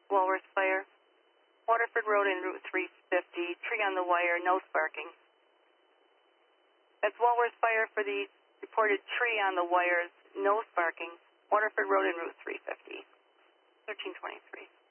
Walrus Fire. Waterford Road and Route 350, tree on the wire, no sparking. That's Walrus Fire for the reported tree on the wires, no sparking. Waterford Road and Route 350, 1323.